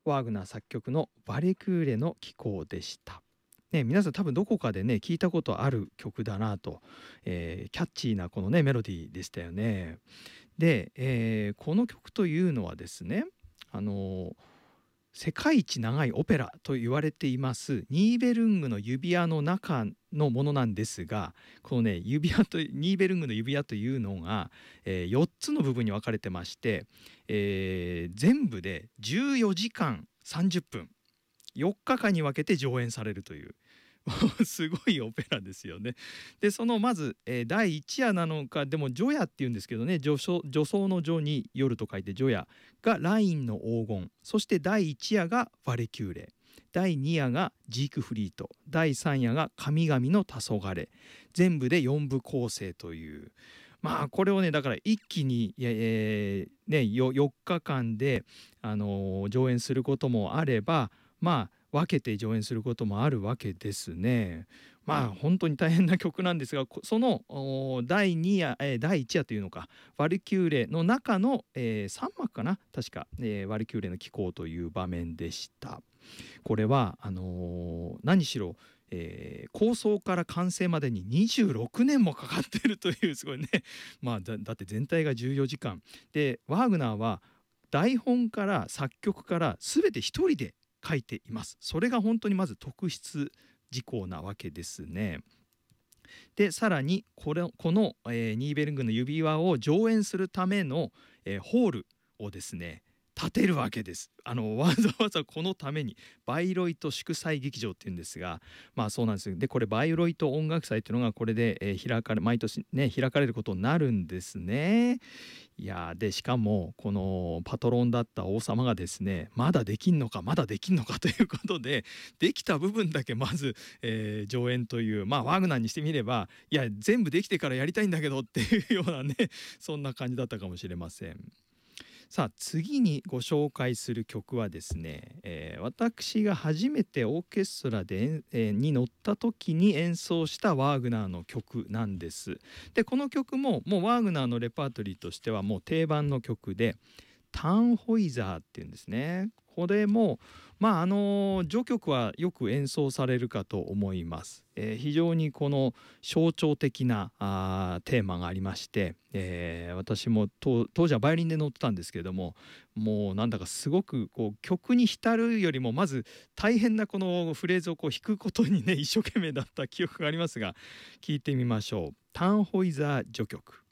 ワーグナー作曲のバレクーレの紀行でした。ね、皆さん多分どこかでね聞いたことある曲だなと、キャッチーなこのねメロディーでしたよね。で、この曲というのはですね、世界一長いオペラと言われていますニーベルングの指輪の中のものなんですが、このねニーベルングの指輪というのが、4つの部分に分かれてまして、全部で14時間30分4日間に分けて上演されるというすごいオペラですよね。でそのまず、第1夜なのか、でも除夜っていうんですけどね、女装の女に夜と書いて除夜がラインの黄金、そして第1夜がヴァレキューレ、第2夜がジークフリート、第3夜が神々の黄昏、全部で4部構成という。まあこれをねだから一気に、4日間で、上演することもあれば、まあ分けて上演することもあるわけですね。まあ本当に大変な曲なんですが、その第2夜、第1夜というのか、ワルキューレの中の、3幕かな確か、ワルキューレの紀行という場面でした。これは何しろ、構想から完成までに26年もかかってるというすごいねまあだって全体が14時間で、ワーグナーは台本から作曲から全て一人で書いています。それが本当にまず特筆事項なわけですね。でさらにこの、ニーベルングの指輪を上演するための、ホールをですね建てるわけです。わざわざこのためにバイロイト祝祭劇場っていうんですが、まあそうなんですよ。でこれバイロイト音楽祭っていうのがこれで、毎年ね開かれることになるんですね。いやでしかもこのパトロンだった王様がですねまだできんのかということで、できた部分だけまず、上演という、まあワーグナーにしてみればいや全部できてからやりたいんだけどっていうようなねそんな感じだったかもしれません。さあ次にご紹介する曲はですね、私が初めてオーケストラで、に乗った時に演奏したワーグナーの曲なんです。でこの曲ももうワーグナーのレパートリーとしてはもう定番の曲で、タンホイザーっていうんですね。これもまあ序曲はよく演奏されるかと思います。非常にこの象徴的なテーマがありまして、私も当時はバイオリンで乗ってたんですけれども、もうなんだかすごくこう曲に浸るよりもまず大変なこのフレーズをこう弾くことにね一生懸命だった記憶がありますが、聞いてみましょう。タンホイザー序曲。